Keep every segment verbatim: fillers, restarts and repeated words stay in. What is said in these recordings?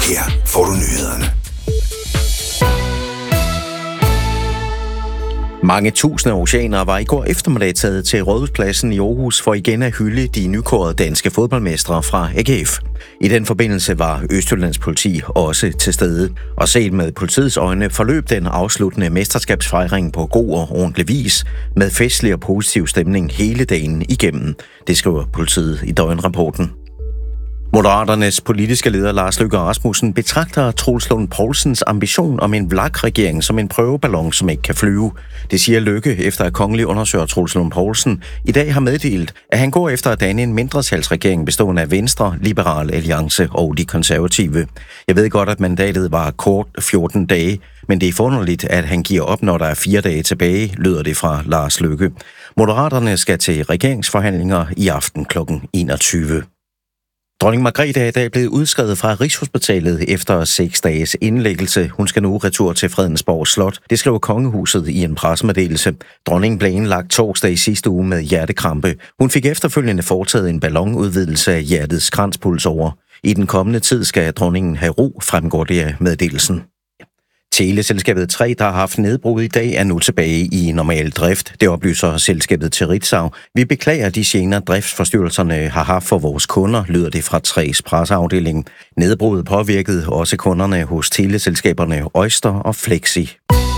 Her får du nyhederne. Mange tusinde oceanere var i går eftermiddag taget til Rådhuspladsen i Aarhus for igen at hylde de nykårede danske fodboldmestre fra A G F. I den forbindelse var Østjyllands politi også til stede, og set med politiets øjne forløb den afsluttende mesterskabsfejring på god og ordentlig vis med festlig og positiv stemning hele dagen igennem. Det skriver politiet i døgnrapporten. Moderaternes politiske leder Lars Løkke Rasmussen betragter Troels Lund Poulsens ambition om en V L A K-regering som en prøveballon, som ikke kan flyve. Det siger Løkke, efter at kongelig undersøger Troels Lund Poulsen i dag har meddelt, at han går efter at danne en mindretalsregering bestående af Venstre, Liberal Alliance og de konservative. Jeg ved godt, at mandatet var kort fjorten dage, men det er forunderligt, at han giver op, når der er fire dage tilbage, lyder det fra Lars Løkke. Moderaterne skal til regeringsforhandlinger i aften klokken enogtyve. Dronning Margrethe er i dag blevet udskrevet fra Rigshospitalet efter seks dages indlæggelse. Hun skal nu retur til Fredensborg Slot. Det skriver kongehuset i en pressemeddelelse. Dronningen blev indlagt torsdag i sidste uge med hjertekrampe. Hun fik efterfølgende foretaget en ballonudvidelse af hjertets kranspulsåre. I den kommende tid skal dronningen have ro, fremgår det af meddelelsen. Teleselskabet tre, der har haft nedbrud i dag, er nu tilbage i normal drift. Det oplyser selskabet til Ritzau. Vi beklager de gener, driftsforstyrrelserne har haft for vores kunder, lyder det fra tres presseafdeling. Nedbruddet påvirkede også kunderne hos teleselskaberne Oyster og Flexi.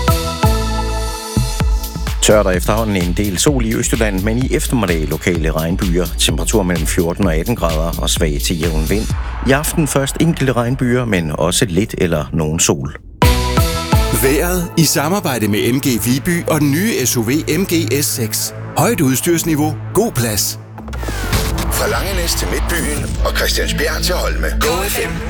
Tør der efterhånden en del sol i Østjylland, men i eftermiddag lokale regnbyer. Temperatur mellem fjorten og atten grader og svag til jævn vind. I aften først enkelte regnbyer, men også lidt eller nogen sol. Vejret i samarbejde med M G Viby og den nye S U V M G S seks. Højt udstyrsniveau, god plads. Fra Langenæs til Midtbyen og Christiansbjerg til Holme. Go F M